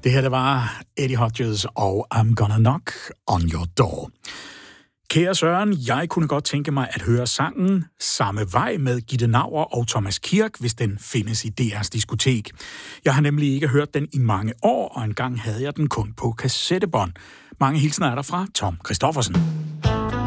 Det her, det var Eddie Hodges og I'm Gonna Knock on Your Door. Kære Søren, jeg kunne godt tænke mig at høre sangen Samme Vej med Gitte Naur og Thomas Kirk, hvis den findes i DR's diskotek. Jeg har nemlig ikke hørt den i mange år, og engang havde jeg den kun på kassettebånd. Mange hilsner er der fra Tom Christoffersen.